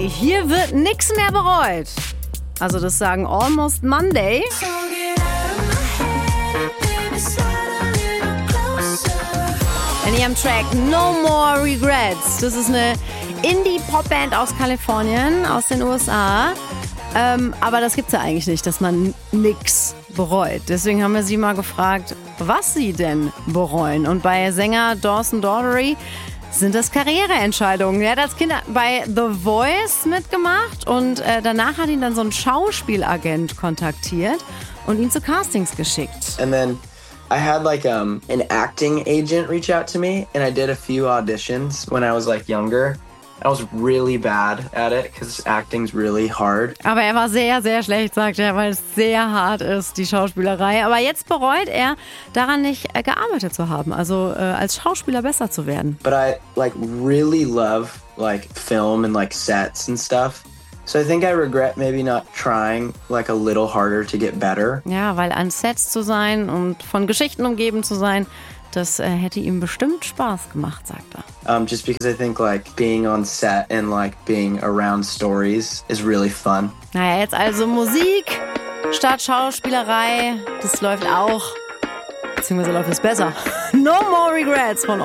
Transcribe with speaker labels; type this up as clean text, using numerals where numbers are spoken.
Speaker 1: hier wird nichts mehr bereut. Also das sagen Almost Monday. In ihrem Track No More Regrets. Das ist eine Indie-Pop-Band aus Kalifornien, aus den USA. Aber das gibt's ja eigentlich nicht, dass man nix bereut. Deswegen haben wir sie mal gefragt, was sie denn bereuen. Und bei Sänger Dawson Daughtery sind das Karriereentscheidungen. Er hat als Kind bei The Voice mitgemacht und danach hat ihn dann so ein Schauspielagent kontaktiert und ihn zu Castings geschickt.
Speaker 2: And then I had like an acting agent reach out to me and I did a few auditions when I was like younger. I was really bad at it because acting's really hard.
Speaker 1: Aber er war sehr, sehr schlecht, sagt er, weil es sehr hart ist, die Schauspielerei. Aber jetzt bereut er, daran nicht gearbeitet zu haben, also als Schauspieler besser zu werden.
Speaker 2: But I like really love like film and like sets and stuff. So I think I regret maybe not trying like a little harder to get better.
Speaker 1: Ja, weil an Sets zu sein und von Geschichten umgeben zu sein, das hätte ihm bestimmt Spaß gemacht, sagt er.
Speaker 2: Just because I think like being on set and like being around stories is really fun.
Speaker 1: Naja, jetzt also Musik statt Schauspielerei, das läuft auch, beziehungsweise läuft es besser. No More Regrets von